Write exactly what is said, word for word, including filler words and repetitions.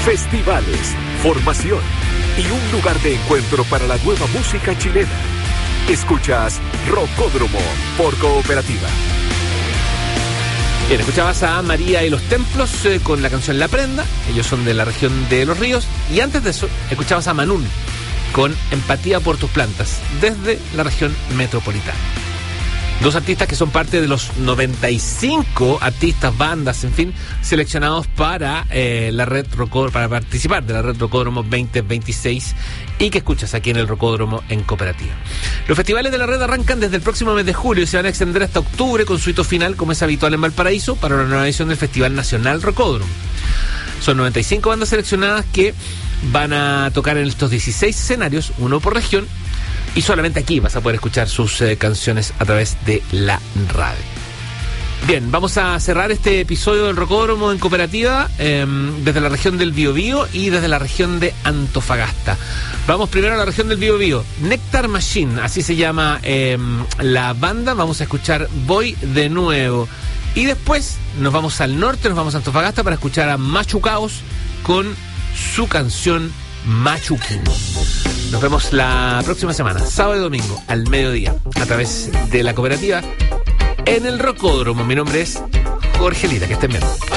festivales, formación y un lugar de encuentro para la nueva música chilena. Escuchas Rocódromo por Cooperativa. Bien, escuchabas a María y los Templos eh, con la canción La Prenda. Ellos son de la región de Los Ríos. Y antes de eso, escuchabas a Manún con Empatía por tus plantas, desde la región metropolitana. Dos artistas que son parte de los noventa y cinco artistas, bandas, en fin, seleccionados para eh, la red Rocódromo, para participar de la red Rocódromo veinte veintiséis y que escuchas aquí en el Rocódromo en Cooperativa. Los festivales de la red arrancan desde el próximo mes de julio y se van a extender hasta octubre con su hito final, como es habitual en Valparaíso, para una nueva edición del Festival Nacional Rocódromo. Son noventa y cinco bandas seleccionadas que van a tocar en estos dieciséis escenarios, uno por región, y solamente aquí vas a poder escuchar sus eh, canciones a través de la radio. Bien, vamos a cerrar este episodio del Rocódromo en Cooperativa eh, desde la región del Biobío y desde la región de Antofagasta. Vamos primero a la región del Biobío. Nectar Machine, así se llama eh, la banda. Vamos a escuchar Voy de Nuevo. Y después nos vamos al norte, nos vamos a Antofagasta para escuchar a Machucaos con su canción Machuquín. Nos vemos la próxima semana, sábado y domingo, al mediodía, a través de la Cooperativa en el Rocódromo. Mi nombre es Jorge Lira, que estén bien.